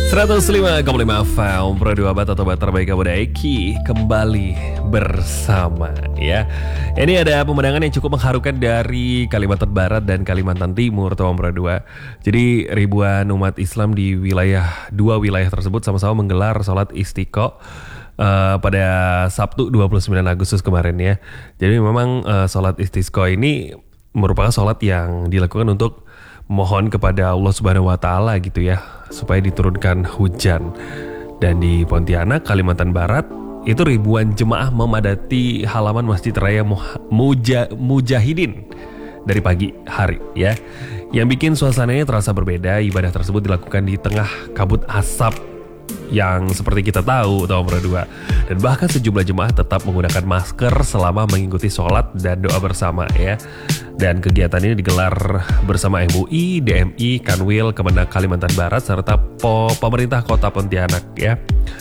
105,5 FM Pro 2 Bat atau Bat terbaik kamu Eki kembali bersama ya. Ini ada pemandangan yang cukup mengharukan dari Kalimantan Barat dan Kalimantan Timur teman Pro 2. Jadi ribuan umat Islam di dua wilayah tersebut sama-sama menggelar sholat istiqo pada Sabtu 29 Agustus kemarin ya. Jadi memang sholat istisqa ini merupakan sholat yang dilakukan untuk mohon kepada Allah Subhanahu wa taala gitu ya, supaya diturunkan hujan. Dan di Pontianak, Kalimantan Barat, itu ribuan jemaah memadati halaman Masjid Raya Mujahidin dari pagi hari ya. Yang bikin suasananya terasa berbeda, ibadah tersebut dilakukan di tengah kabut asap yang seperti kita tahu tahun berdua. Dan bahkan sejumlah jemaah tetap menggunakan masker selama mengikuti sholat dan doa bersama ya. Dan kegiatan ini digelar bersama MUI, DMI, Kanwil, Kemenag Kalimantan Barat, serta pemerintah kota Pontianak ya.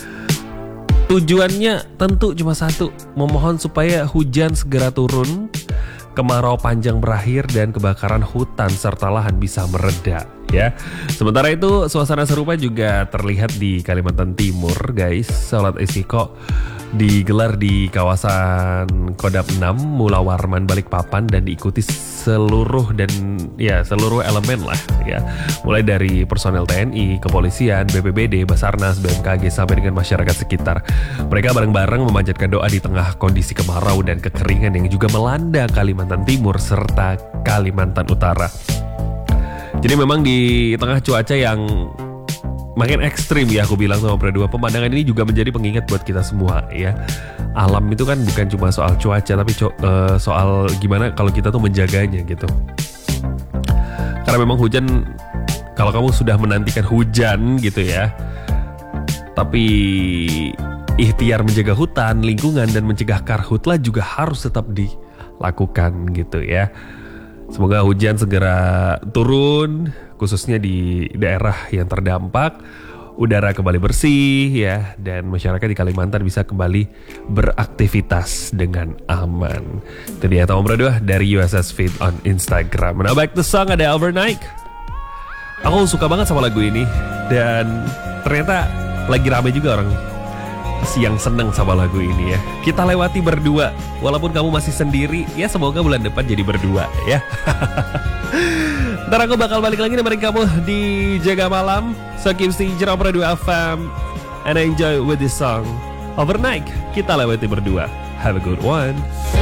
Tujuannya tentu cuma satu, memohon supaya hujan segera turun, kemarau panjang berakhir, dan kebakaran hutan serta lahan bisa mereda ya. Sementara itu suasana serupa juga terlihat di Kalimantan Timur guys. Sholat istiqo digelar di kawasan Kodam 6 Mula Warman Balikpapan dan diikuti seluruh elemen lah ya. Mulai dari personel TNI, kepolisian, BPBD, Basarnas, BMKG sampai dengan masyarakat sekitar. Mereka bareng-bareng memanjatkan doa di tengah kondisi kemarau dan kekeringan yang juga melanda Kalimantan Timur serta Kalimantan Utara. Jadi memang di tengah cuaca yang makin ekstrim ya, aku bilang sama berdua, pemandangan ini juga menjadi pengingat buat kita semua ya. Alam itu kan bukan cuma soal cuaca, tapi soal gimana kalau kita tuh menjaganya gitu. Karena memang hujan, kalau kamu sudah menantikan hujan gitu ya, tapi ikhtiar menjaga hutan, lingkungan, dan mencegah karhutlah juga harus tetap dilakukan gitu ya. Semoga hujan segera turun, khususnya di daerah yang terdampak, udara kembali bersih ya, dan masyarakat di Kalimantan bisa kembali beraktivitas dengan aman. Itu dia Tom Berdua dari USS Feed on Instagram. Now back to song, ada Overnight. Aku suka banget sama lagu ini, dan ternyata lagi rame juga orang yang seneng sama lagu ini ya. Kita lewati berdua, walaupun kamu masih sendiri ya, semoga bulan depan jadi berdua ya. Ntar aku bakal balik lagi nemenin kamu di Jaga Malam. So keep stay Jero Pro 2 FM and enjoy with this song Overnight. Kita lewati berdua. Have a good one.